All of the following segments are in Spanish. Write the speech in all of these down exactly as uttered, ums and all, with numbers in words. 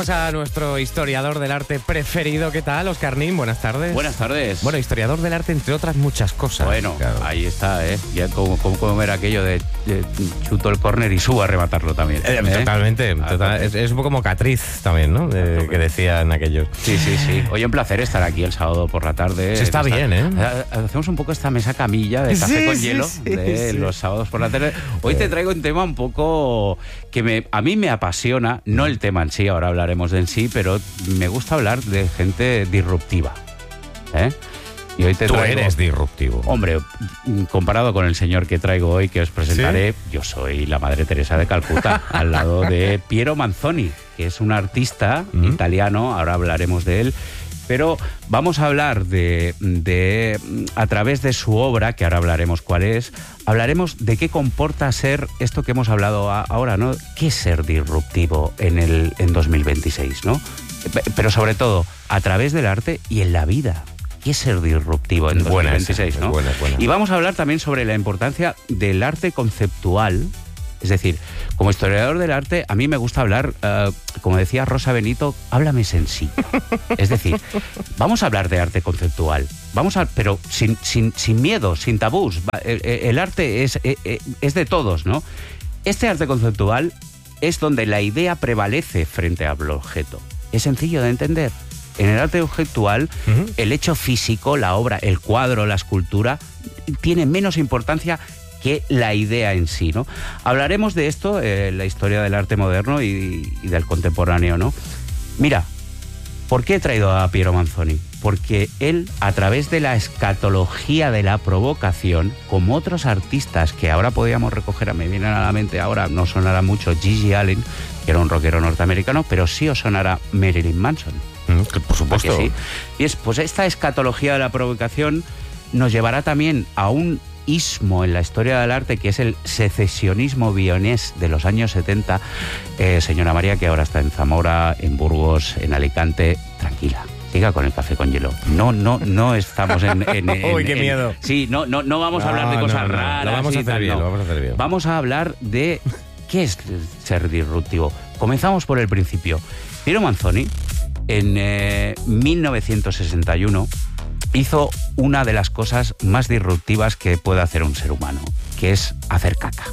A nuestro historiador del arte preferido, ¿qué tal? Oscar Nin, buenas tardes. Buenas tardes. Bueno, historiador del arte, entre otras muchas cosas. Bueno, claro. Ahí está, ¿eh? Ya como, como, como ver aquello de, de chuto el córner y subo a rematarlo también. Eh, ¿eh? Totalmente. Ah, total, es, es un poco como Catriz también, ¿no? Eh, que decían aquellos. Sí, sí, sí. Oye, un placer estar aquí el sábado por la tarde. Sí, está bien, ¿eh? Hacemos un poco esta mesa camilla de café Sí, con sí, hielo sí, de sí. los sábados por la tarde. Hoy te traigo un tema un poco que me, a mí me apasiona, no el tema en sí, ahora hablaremos de en sí, pero me gusta hablar de gente disruptiva. ¿eh? Y hoy te Tú traigo, eres disruptivo. Hombre, comparado con el señor que traigo hoy, que os presentaré, ¿sí? Yo soy la Madre Teresa de Calcuta, al lado de Piero Manzoni, que es un artista mm. italiano, ahora hablaremos de él. Pero vamos a hablar de, de, a través de su obra, que ahora hablaremos cuál es, hablaremos de qué comporta ser esto que hemos hablado a, ahora, ¿no? ¿Qué es ser disruptivo en, el, en dos mil veintiséis, ¿no? Pero sobre todo, a través del arte y en la vida. ¿Qué es ser disruptivo en dos mil veintiséis, ¿no? Buena, buena. Y vamos a hablar también sobre la importancia del arte conceptual. Es decir, como historiador del arte, a mí me gusta hablar, uh, como decía Rosa Benito, háblame sencillo. Es decir, vamos a hablar de arte conceptual, vamos a, pero sin, sin, sin miedo, sin tabús. El, el arte es, es de todos, ¿no? Este arte conceptual es donde la idea prevalece frente al objeto. Es sencillo de entender. En el arte conceptual, uh-huh. el hecho físico, la obra, el cuadro, la escultura, tiene menos importancia que la idea en sí, ¿no? Hablaremos de esto, eh, la historia del arte moderno y, y del contemporáneo, ¿no? Mira, ¿por qué he traído a Piero Manzoni? Porque él, a través de la escatología de la provocación, como otros artistas que ahora podríamos recoger, me vienen a la mente ahora, no sonará mucho Gigi Allen, que era un rockero norteamericano, pero sí os sonará Marilyn Manson. Mm, por supuesto. Sí? Y es, pues esta escatología de la provocación nos llevará también a un ismo en la historia del arte, que es el secesionismo vienés de los años setenta. Eh, señora María, que ahora está en Zamora, en Burgos, en Alicante, tranquila. Siga con el café con hielo. No, no, no estamos en... en, en Uy, qué en, miedo. Sí, no, no, no vamos no, a hablar de cosas no, no, raras. Lo vamos a hacer tal, bien, no. lo vamos a hacer bien. Vamos a hablar de qué es ser disruptivo. Comenzamos por el principio. Piero Manzoni, en eh, mil novecientos sesenta y uno, hizo una de las cosas más disruptivas que puede hacer un ser humano, que es hacer caca.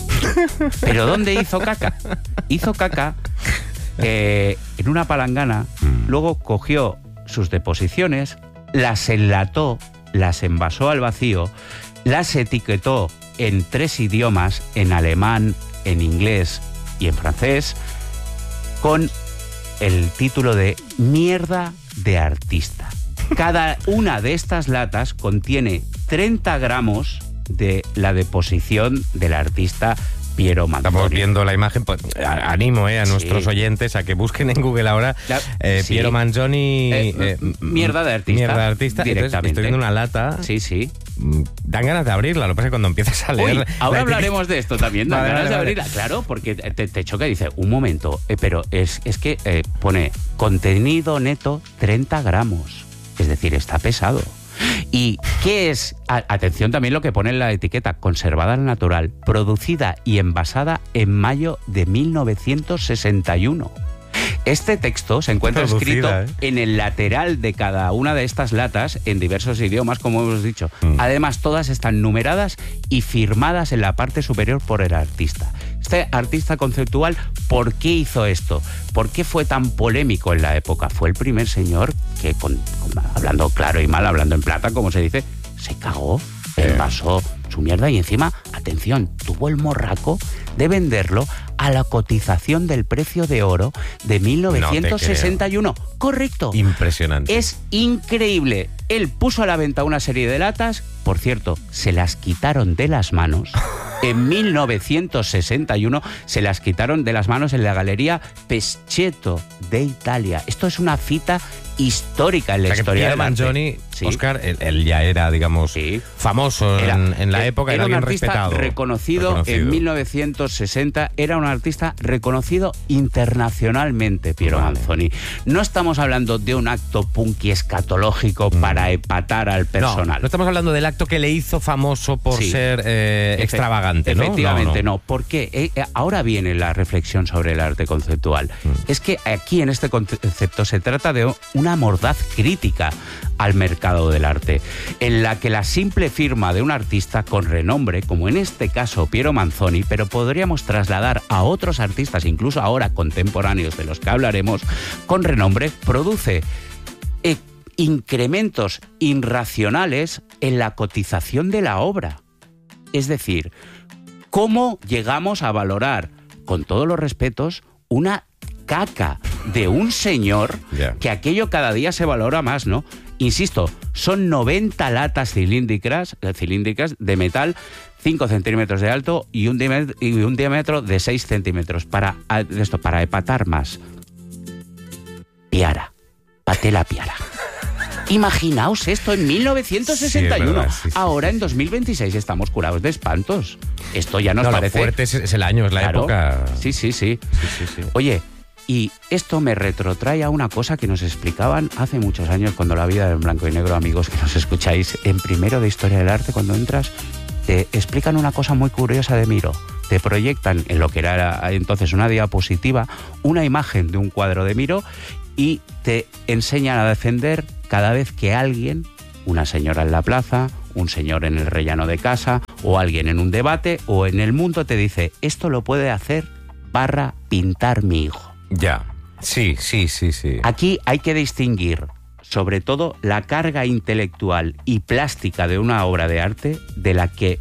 ¿Pero dónde hizo caca? Hizo caca eh, en una palangana, luego cogió sus deposiciones, las enlató, las envasó al vacío, las etiquetó en tres idiomas, en alemán, en inglés y en francés, con el título de Mierda de Artista. Cada una de estas latas contiene treinta gramos de la deposición del artista Piero Manzoni. Estamos viendo la imagen, pues, animo eh, a nuestros sí. oyentes a que busquen en Google ahora la, eh, sí. Piero Manzoni eh, eh, mierda de artista. Mierda de artista. Entonces, estoy viendo una lata. Sí, sí. Dan ganas de abrirla, lo que pasa es que cuando empiezas a leer... Uy, ahora hablaremos de esto también, dan vale, ganas vale, de abrirla. vale. Claro, porque te, te choca y dice, un momento, eh, pero es, es que eh, pone contenido neto treinta gramos. Es decir, está pesado. ¿Y qué es? A, atención también lo que pone en la etiqueta, conservada al natural, producida y envasada en mayo de mil novecientos sesenta y uno. Este texto se encuentra Producida, escrito ¿eh? en el lateral de cada una de estas latas, en diversos idiomas, como hemos dicho. Mm. Además, todas están numeradas y firmadas en la parte superior por el artista. Este artista conceptual, ¿por qué hizo esto? ¿Por qué fue tan polémico en la época? Fue el primer señor que, con, con, hablando claro y mal, hablando en plata, como se dice, se cagó, eh. envasó su mierda y encima, atención, tuvo el morraco de venderlo a la cotización del precio de oro de mil novecientos sesenta y uno. No Correcto. Impresionante. Es increíble. Él puso a la venta una serie de latas, por cierto, se las quitaron de las manos. En mil novecientos sesenta y uno se las quitaron de las manos en la Galería Pescetto de Italia. Esto es una cita histórica en la, o sea, historia que del Manzoni arte. sí. Oscar, él, él ya era, digamos, sí. famoso era, en, en la era, época, era, era un artista respetado, reconocido, reconocido en mil novecientos sesenta, era un artista reconocido internacionalmente, Piero vale. Manzoni. No estamos hablando de un acto punky escatológico mm. para epatar al personal. No, no estamos hablando del acto que le hizo famoso por sí. ser eh, extravagante, ¿no? Efectivamente, no. no. no porque eh, ahora viene la reflexión sobre el arte conceptual. Mm. Es que aquí en este concepto se trata de una mordaz crítica al mercado del arte, en la que la simple firma de un artista con renombre, como en este caso Piero Manzoni, pero podríamos trasladar a otros artistas, incluso ahora contemporáneos de los que hablaremos, con renombre, produce eh, incrementos irracionales en la cotización de la obra. Es decir, ¿cómo llegamos a valorar, con todos los respetos, una caca de un señor yeah. que aquello cada día se valora más, ¿no? Insisto, son noventa latas cilíndricas, cilíndricas de metal, cinco centímetros de alto y un diámetro, y un diámetro de seis centímetros para, esto, para epatar más. Piara, Patela Piara. Imaginaos esto en mil novecientos sesenta y uno. Sí, verdad, sí, sí, Ahora, sí, en dos mil veintiséis, estamos curados de espantos. Esto ya nos no, parece... Lo fuerte es, es el año, es la claro. época... Sí, sí, sí. sí, sí, sí. Oye, y esto me retrotrae a una cosa que nos explicaban hace muchos años, cuando la vida era en blanco y negro, amigos que nos escucháis, en primero de Historia del Arte, cuando entras, te explican una cosa muy curiosa de Miro. Te proyectan en lo que era entonces una diapositiva, una imagen de un cuadro de Miro y te enseñan a defender cada vez que alguien, una señora en la plaza, un señor en el rellano de casa, o alguien en un debate, o en el mundo te dice, esto lo puede hacer barra pintar mi hijo. Ya, sí, sí, sí, sí. Aquí hay que distinguir, sobre todo, la carga intelectual y plástica de una obra de arte de la que...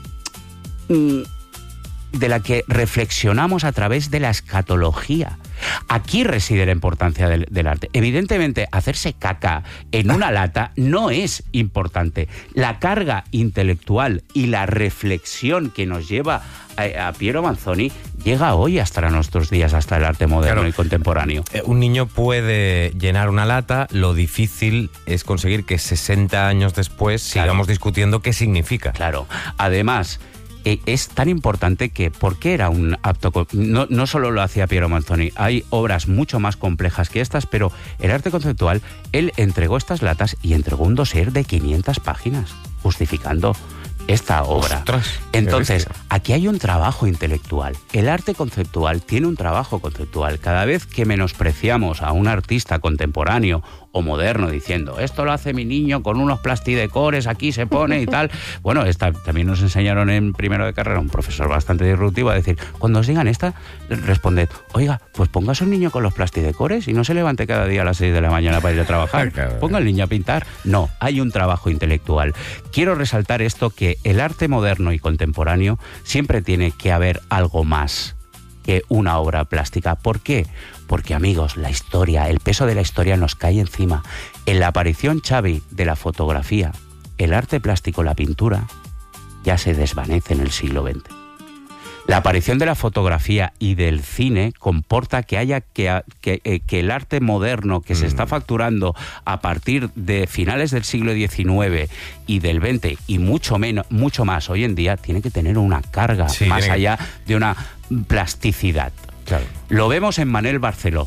de la que reflexionamos a través de la escatología. Aquí reside la importancia del, del arte. Evidentemente, hacerse caca en una lata no es importante. La carga intelectual y la reflexión que nos lleva a, a Piero Manzoni llega hoy hasta nuestros días, hasta el arte moderno claro, y contemporáneo. Un niño puede llenar una lata, lo difícil es conseguir que sesenta años después claro. sigamos discutiendo qué significa. Claro. Además... es tan importante que, ¿por qué era un apto? No, no solo lo hacía Piero Manzoni, hay obras mucho más complejas que estas, pero el arte conceptual, él entregó estas latas y entregó un dossier de quinientas páginas, justificando esta obra. Ostras, entonces, aquí hay un trabajo intelectual. El arte conceptual tiene un trabajo conceptual. Cada vez que menospreciamos a un artista contemporáneo o moderno diciendo, esto lo hace mi niño con unos plastidecores, aquí se pone y tal. Bueno, esta, también nos enseñaron en primero de carrera un profesor bastante disruptivo a decir, cuando os digan esta, responded, oiga, pues pongas un niño con los plastidecores y no se levante cada día a las seis de la mañana para ir a trabajar. Ponga al niño a pintar. No, hay un trabajo intelectual. Quiero resaltar esto, que el arte moderno y contemporáneo siempre tiene que haber algo más que una obra plástica. ¿Por qué? Porque, amigos, la historia, el peso de la historia nos cae encima. En la aparición, Xavi, de la fotografía, el arte plástico, la pintura, ya se desvanece en el siglo veinte. La aparición de la fotografía y del cine comporta que haya que, que, eh, que el arte moderno que mm. se está facturando a partir de finales del siglo diecinueve y del veinte y mucho menos, mucho más hoy en día, tiene que tener una carga sí, más tiene... allá de una plasticidad. Claro. Lo vemos en Manel Barceló,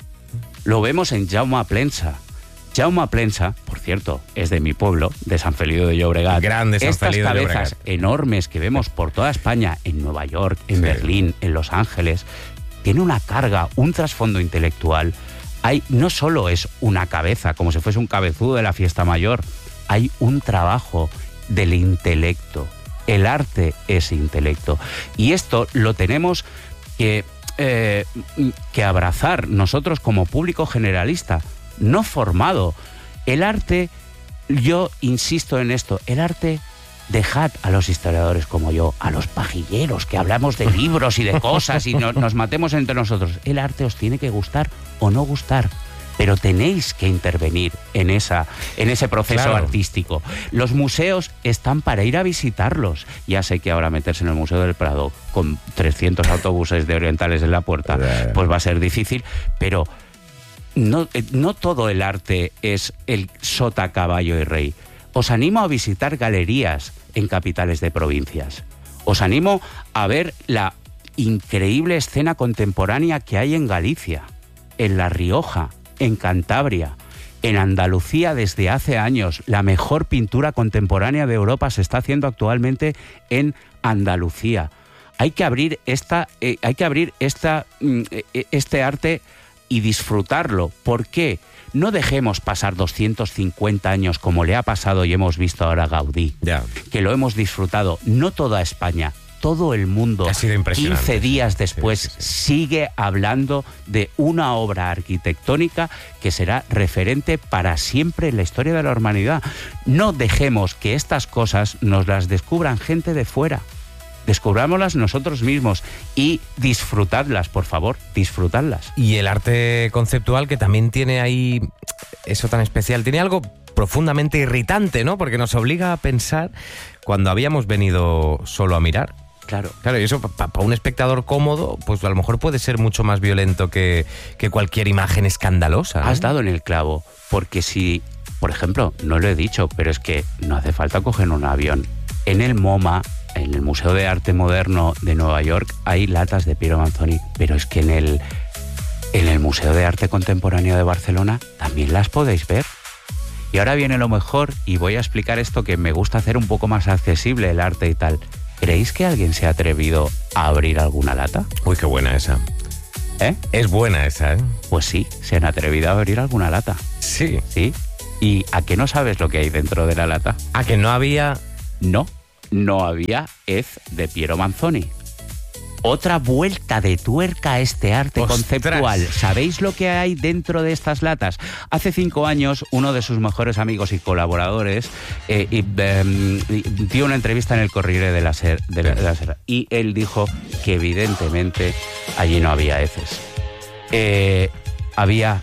lo vemos en Jaume Plensa. Jaume Plensa, por cierto, es de mi pueblo, de San Feliu de Llobregat. Grande San Estas Feliu de cabezas Llobregat. enormes que vemos por toda España, en Nueva York, en sí. Berlín, en Los Ángeles, tiene una carga, un trasfondo intelectual. Hay, no solo es una cabeza, como si fuese un cabezudo de la fiesta mayor, hay un trabajo del intelecto. El arte es intelecto. Y esto lo tenemos que, eh, que abrazar nosotros como público generalista, no formado. El arte, yo insisto en esto, el arte, dejad a los historiadores como yo, a los pajilleros que hablamos de libros y de cosas y no, nos matemos entre nosotros. El arte os tiene que gustar o no gustar, pero tenéis que intervenir en, esa, en ese proceso claro. artístico. Los museos están para ir a visitarlos. Ya sé que ahora meterse en el Museo del Prado con trescientos autobuses de orientales en la puerta, pues va a ser difícil, pero no, eh, no todo el arte es el sota, caballo y rey. Os animo a visitar galerías en capitales de provincias. Os animo a ver la increíble escena contemporánea que hay en Galicia, en La Rioja, en Cantabria, en Andalucía desde hace años. La mejor pintura contemporánea de Europa se está haciendo actualmente en Andalucía. Hay que abrir esta, eh, hay que abrir esta, eh, este arte y disfrutarlo. ¿Por qué? No dejemos pasar doscientos cincuenta años como le ha pasado y hemos visto ahora a Gaudí, Ya. que lo hemos disfrutado, no toda España, todo el mundo. Ha sido impresionante. quince días después Sí, sí, sí. sigue hablando de una obra arquitectónica que será referente para siempre en la historia de la humanidad. No dejemos que estas cosas nos las descubran gente de fuera. Descubrámoslas nosotros mismos y disfrutadlas, por favor, disfrutadlas. Y el arte conceptual, que también tiene ahí eso tan especial, tiene algo profundamente irritante, ¿no? Porque nos obliga a pensar cuando habíamos venido solo a mirar. Claro. Claro, y eso para pa un espectador cómodo, pues a lo mejor puede ser mucho más violento que, que cualquier imagen escandalosa, ¿no? Has dado en el clavo, porque si, por ejemplo, no lo he dicho, pero es que no hace falta coger un avión. En el MoMA, en el Museo de Arte Moderno de Nueva York, hay latas de Piero Manzoni, pero es que en el, en el Museo de Arte Contemporáneo de Barcelona también las podéis ver. Y ahora viene lo mejor, y voy a explicar esto que me gusta hacer un poco más accesible, el arte y tal. ¿Creéis que alguien se ha atrevido a abrir alguna lata? Uy, qué buena esa. ¿Eh? Es buena esa, ¿eh? Pues sí, se han atrevido a abrir alguna lata. Sí. ¿Sí? ¿Y a qué no sabes lo que hay dentro de la lata? Ah, que no había... No, no había hez de Piero Manzoni. Otra vuelta de tuerca a este arte ¡Ostras! conceptual. ¿Sabéis lo que hay dentro de estas latas? Hace cinco años, uno de sus mejores amigos y colaboradores eh, y, eh, dio una entrevista en el Corriere de la, Ser, de, la, de la Sera, y él dijo que evidentemente allí no había heces. Eh, había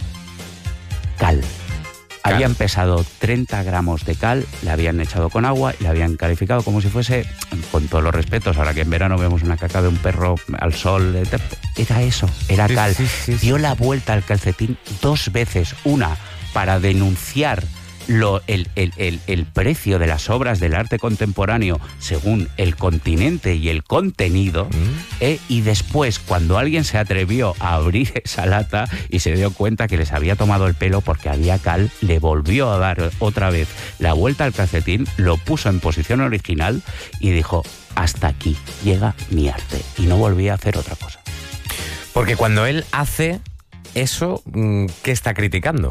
cal. Cal. Habían pesado treinta gramos de cal, le habían echado con agua y le habían calificado como si fuese, con todos los respetos, ahora que en verano vemos una caca de un perro al sol, era eso, era Sí, cal. sí, sí, sí. Dio la vuelta al calcetín dos veces, una para denunciar lo, el, el, el, el precio de las obras del arte contemporáneo según el continente y el contenido, Mm. eh, y después, cuando alguien se atrevió a abrir esa lata y se dio cuenta que les había tomado el pelo porque había cal, le volvió a dar otra vez la vuelta al calcetín, lo puso en posición original y dijo: hasta aquí llega mi arte, y no volví a hacer otra cosa. Porque cuando él hace eso, ¿qué está criticando?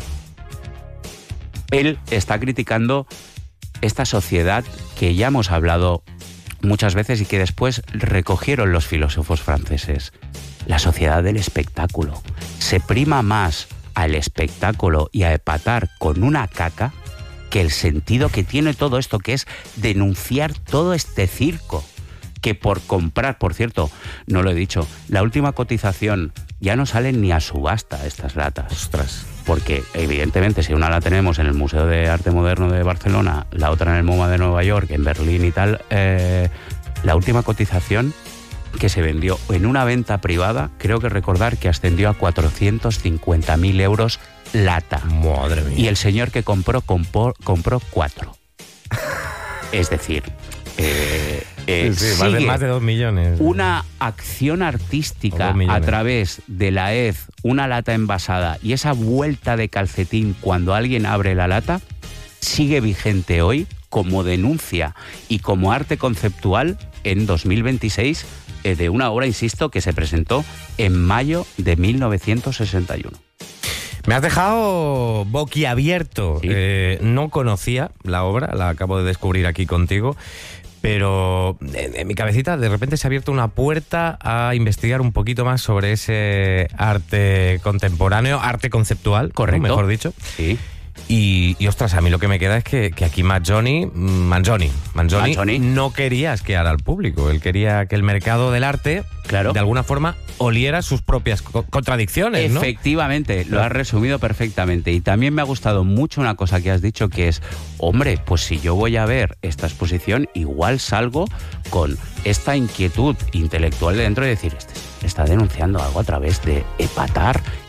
Él está criticando esta sociedad que ya hemos hablado muchas veces y que después recogieron los filósofos franceses. La sociedad del espectáculo. Se prima más al espectáculo y a epatar con una caca que el sentido que tiene todo esto, que es denunciar todo este circo. Que por comprar, por cierto, no lo he dicho, la última cotización ya no salen ni a subasta estas latas. Ostras. Porque evidentemente si una la tenemos en el Museo de Arte Moderno de Barcelona, la otra en el MoMA de Nueva York, en Berlín y tal, eh, la última cotización que se vendió en una venta privada, creo que recordar que ascendió a cuatrocientos cincuenta mil euros lata. Madre mía. Y el señor que compró, compró, compró cuatro. Es decir, eh, eh, Sí, sí, más, de, sigue más de dos millones. una acción O artística dos millones. a través de la hez, una lata envasada y esa vuelta de calcetín cuando alguien abre la lata, sigue vigente hoy como denuncia y como arte conceptual en dos mil veintiséis eh, de una obra, insisto, que se presentó en mayo de mil novecientos sesenta y uno. Me has dejado boquiabierto. Sí. Eh, no conocía la obra, la acabo de descubrir aquí contigo, pero en, en mi cabecita de repente se ha abierto una puerta a investigar un poquito más sobre ese arte contemporáneo, arte conceptual, ¿no? Correcto. Mejor dicho. Sí. Y, y ostras, a mí lo que me queda es que, que aquí Manzoni, Manzoni, Manzoni, Manzoni. no quería asquear al público. Él quería que el mercado del arte, Claro. de alguna forma, oliera sus propias co- contradicciones, ¿no? Efectivamente, lo has resumido perfectamente. Y también me ha gustado mucho una cosa que has dicho, que es, hombre, pues si yo voy a ver esta exposición, igual salgo con esta inquietud intelectual de dentro de decir, este está denunciando algo a través de epatar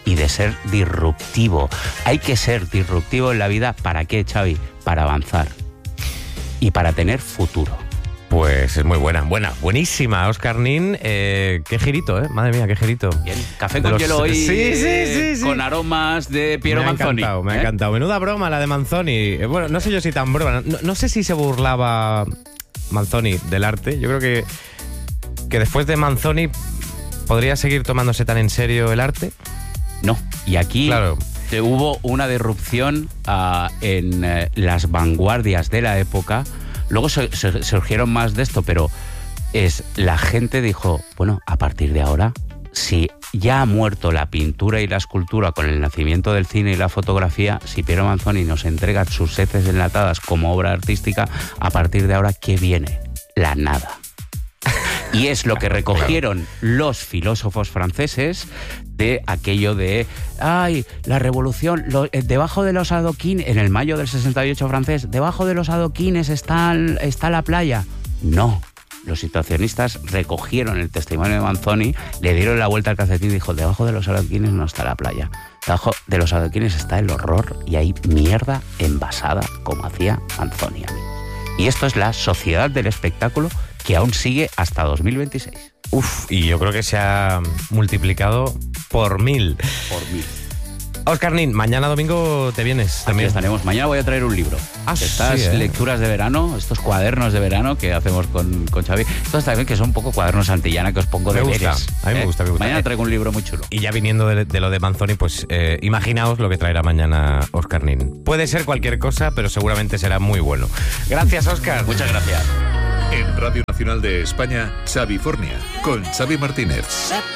y de ser disruptivo. Hay que ser disruptivo en la vida. ¿Para qué, Xavi? Para avanzar y para tener futuro. Pues es muy buena, buena, buenísima, Óscar Nin. Eh, qué girito, ¿eh? Madre mía, qué girito. Bien. Café con Los... hielo hoy, sí, sí, sí, sí. con aromas de Piero me Manzoni. Me ha encantado, me ¿eh? ha encantado. Menuda broma la de Manzoni. Eh, bueno, no sé yo si tan broma. No, no sé si se burlaba Manzoni del arte. Yo creo que, que después de Manzoni podría seguir tomándose tan en serio el arte. No, y aquí... Claro. Hubo una disrupción uh, en uh, las vanguardias de la época. Luego se, se, surgieron más de esto, pero es la gente dijo, bueno, a partir de ahora, si ya ha muerto la pintura y la escultura con el nacimiento del cine y la fotografía, si Piero Manzoni nos entrega sus heces enlatadas como obra artística, a partir de ahora, ¿qué viene? La nada. Y es lo que recogieron los filósofos franceses de aquello de, ay, la revolución, lo, eh, debajo de los adoquines, en el mayo del sesenta y ocho francés, debajo de los adoquines está, está la playa. No, los situacionistas recogieron el testimonio de Manzoni, le dieron la vuelta al calcetín y dijo, debajo de los adoquines no está la playa, debajo de los adoquines está el horror y hay mierda envasada como hacía Manzoni, amigos. Y esto es la sociedad del espectáculo que aún sigue hasta dos mil veintiséis. Uf, y yo creo que se ha multiplicado por mil. Por mil. Óscar Nin, mañana domingo te vienes Aquí también. estaremos. Mañana voy a traer un libro. Ah, Estas sí, ¿eh? lecturas de verano, estos cuadernos de verano que hacemos con, con Xavi. Estos también que son un poco cuadernos Santillana que os pongo Me deberes. gusta, a mí me ¿eh? gusta, me gusta. Mañana traigo un libro muy chulo. Y ya viniendo de, de lo de Manzoni, pues eh, imaginaos lo que traerá mañana Óscar Nin. Puede ser cualquier cosa, pero seguramente será muy bueno. Gracias, Óscar. Muchas gracias. En Radio Nacional de España, Xavi Fornia, con Xavi Martínez.